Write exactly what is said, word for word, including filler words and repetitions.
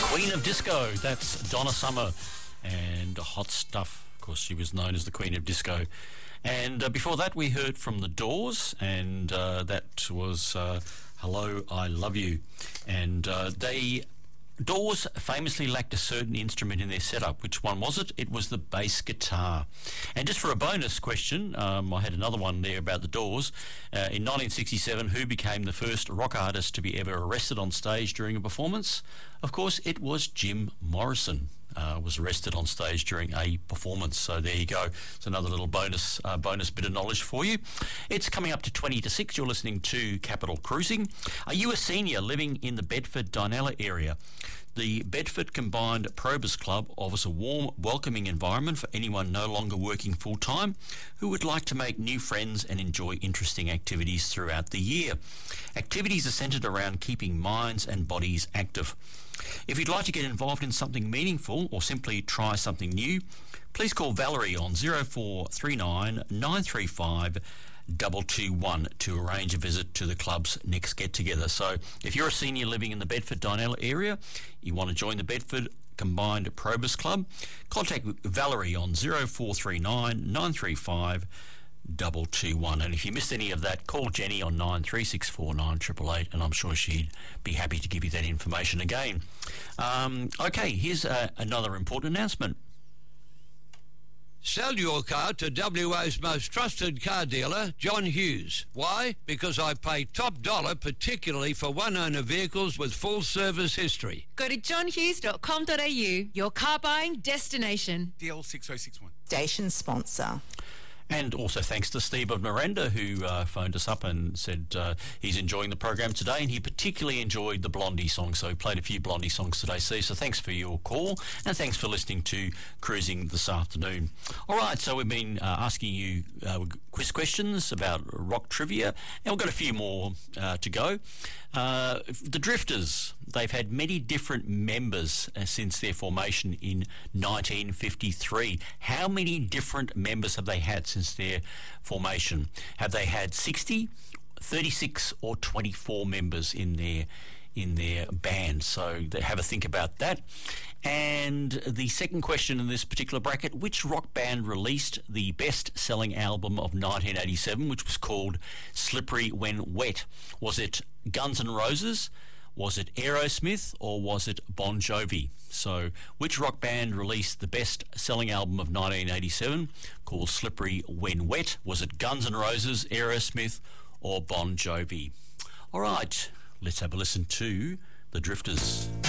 Queen of Disco, that's Donna Summer, and Hot Stuff. Of course, she was known as the Queen of Disco. And uh, before that, we heard from The Doors, and uh, that was uh, Hello, I Love You. And uh, they... Doors famously lacked a certain instrument in their setup. Which one was it? It was the bass guitar. And just for a bonus question, um, I had another one there about the Doors. Uh, in nineteen sixty-seven, who became the first rock artist to be ever arrested on stage during a performance? Of course, it was Jim Morrison. Uh, was arrested on stage during a performance. So there you go. It's another little bonus uh, bonus bit of knowledge for you. It's coming up to twenty to six. You're listening to Capital Cruising. Are you a senior living in the Bedford-Dinella area? The Bedford Combined Probus Club offers a warm, welcoming environment for anyone no longer working full-time who would like to make new friends and enjoy interesting activities throughout the year. Activities are centred around keeping minds and bodies active. If you'd like to get involved in something meaningful or simply try something new, please call Valerie on zero four three nine nine three five two two one to arrange a visit to the club's next get-together. So if you're a senior living in the Bedford-Dinella area, you want to join the Bedford Combined Probus Club, contact Valerie on zero four three nine nine three five two two one. And if you missed any of that, call Jenny on nine three six four nine eight eight eight, and I'm sure she'd be happy to give you that information again. Um, okay, here's uh, another important announcement. Sell your car to W A's most trusted car dealer, John Hughes. Why? Because I pay top dollar, particularly for one-owner vehicles with full service history. Go to john hughes dot com dot a u, your car buying destination. D L six oh six one. Station sponsor. And also thanks to Steve of Miranda, who uh, phoned us up and said uh, he's enjoying the program today, and he particularly enjoyed the Blondie song, so he played a few Blondie songs today, Steve. So thanks for your call, and thanks for listening to Cruising this afternoon. All right, so we've been uh, asking you uh, quiz questions about rock trivia, and we've got a few more uh, to go. Uh, the Drifters, they've had many different members uh, since their formation in nineteen fifty-three. How many different members have they had since their formation? Have they had sixty, thirty-six or twenty-four members in their in their band? So they have a think about that. And the second question in this particular bracket, which rock band released the best-selling album of nineteen eighty-seven, which was called Slippery When Wet? Was it Guns N' Roses? Was it Aerosmith, or was it Bon Jovi? So, which rock band released the best-selling album of nineteen eighty-seven called Slippery When Wet? Was it Guns N' Roses, Aerosmith, or Bon Jovi? All right, let's have a listen to The Drifters.